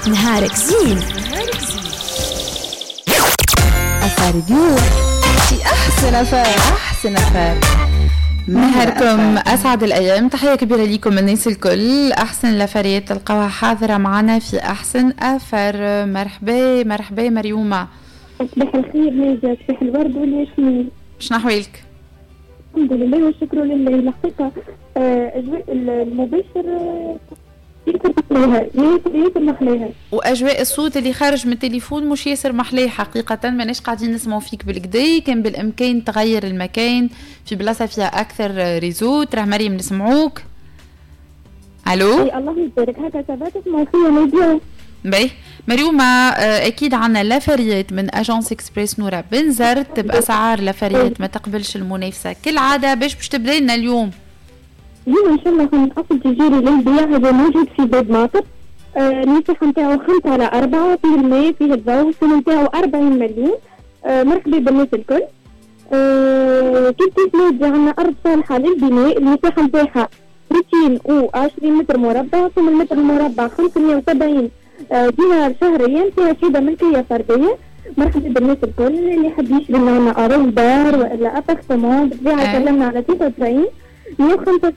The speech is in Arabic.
نهارك زين. أثار اليوم في أحسن أثار. نهاركم أسعد الأيام. تحية كبيرة ليكم الناس الكل. أحسن الأثريات تلقاها حاضرة معنا في أحسن أثر. مرحبا مريومة. صباح الخير ناجي، صباح الورد والياسمين. شنو أحوالك؟ الحمد لله والشكر لله. الحقيقة أجواء المباشر ياسر محلاها، واجواء الصوت اللي خارج من التليفون مش ياسر محلاه حقيقه. ماناش قاعدين نسمعوا فيك بالكدا. كان بالامكان تغير المكان في بلاصه فيها اكثر ريزو. ترى مريم نسمعوك. الو اي الله يبارك. هكا سافا تسمعوا فيا ناديه؟ باهي مريومه. اكيد عنا لافريات من اجانس اكسبريس نورا بنزرت باسعار لافريات ما تقبلش المنافسه كالعاده. باش تبدا لنا اليوم؟ اليوم ان شاء الله أصل تجاري للبيع. هذا موجود في باب ماطر. المساحه نتاعو 5/4 فيه الماء فيه الضوء. السنه نتاعو 40 مليون. مرحبا بالناس الكل. كيف نادي عندنا ارض صالحه للبناء. المساحه نتاعها 220 متر مربع. ثم المتر المربع 570 دينار شهريا. فيها شهاده ملكيه فرديه. مرحبا بالناس الكل اللي حد يشري معنا ارض دار ولا ابارتمون. بالطبيعه كلمنا على 93 105